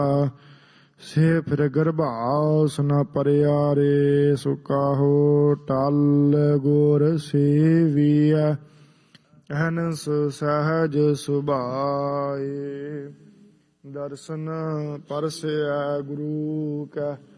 ਸੇ ਫਿਰ ਗਰਭਾਸ ਨ ਪਰਿਆਰੇ ਸੁਕਾਹੋ ਟਲ ਗੁਰ ਸੇਵੀਐ ਅਹਨਸ ਸਹਜ ਸੁਭਾਏ ਦਰਸ਼ਨ ਪਰਸੈ ਗੁਰੂ ਕੈ